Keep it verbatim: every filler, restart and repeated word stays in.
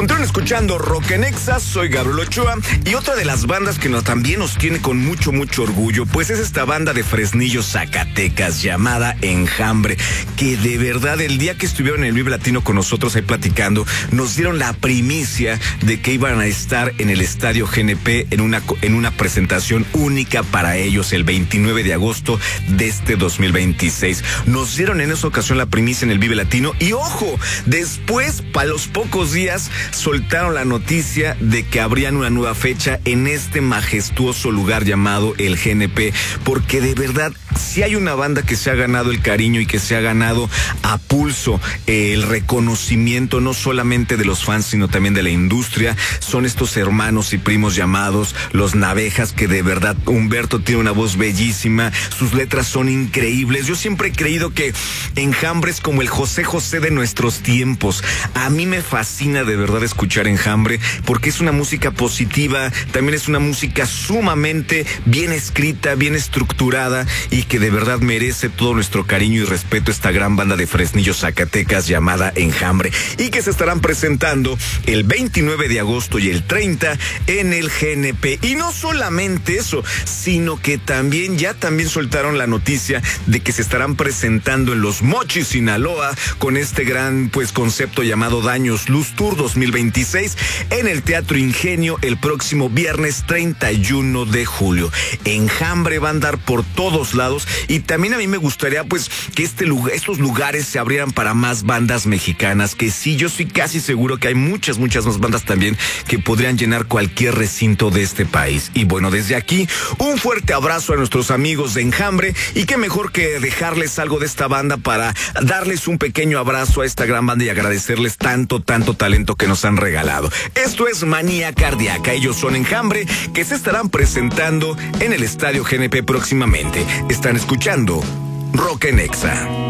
Continúen escuchando Rock en Exa, soy Gabriel Ochoa y otra de las bandas que nos, también nos tiene con mucho, mucho orgullo, pues es esta banda de Fresnillo, Zacatecas, llamada Enjambre, que de verdad el día que estuvieron en el Vive Latino con nosotros ahí platicando, nos dieron la primicia de que iban a estar en el Estadio G N P en una, en una presentación única para ellos el veintinueve de agosto de este dos mil veintiséis. Nos dieron en esa ocasión la primicia en el Vive Latino y ojo, después, para los pocos días, soltaron la noticia de que habrían una nueva fecha en este majestuoso lugar llamado el G N P, porque de verdad, si hay una banda que se ha ganado el cariño y que se ha ganado a pulso eh, el reconocimiento no solamente de los fans, sino también de la industria, son estos hermanos y primos llamados Los Navejas, que de verdad Humberto tiene una voz bellísima, sus letras son increíbles. Yo siempre he creído que Enjambre es como el José José de nuestros tiempos. A mí me fascina de verdad escuchar Enjambre porque es una música positiva, también es una música sumamente bien escrita, bien estructurada y que de verdad merece todo nuestro cariño y respeto esta gran banda de Fresnillo, Zacatecas llamada Enjambre y que se estarán presentando el veintinueve de agosto y el treinta en el G N P. Y no solamente eso, sino que también ya también soltaron la noticia de que se estarán presentando en Los Mochis, Sinaloa, con este gran pues concepto llamado Daños Luz Tour dos mil veintiséis en el Teatro Ingenio el próximo viernes treinta y uno de julio. Enjambre va a andar por todos lados y también a mí me gustaría pues que este lugar, estos lugares se abrieran para más bandas mexicanas, que sí, yo estoy casi seguro que hay muchas, muchas más bandas también que podrían llenar cualquier recinto de este país. Y bueno, desde aquí, un fuerte abrazo a nuestros amigos de Enjambre y qué mejor que dejarles algo de esta banda para darles un pequeño abrazo a esta gran banda y agradecerles tanto, tanto talento que nos han regalado. Esto es Manía Cardíaca, ellos son Enjambre, que se estarán presentando en el Estadio G N P próximamente. Están escuchando Rock en Exa.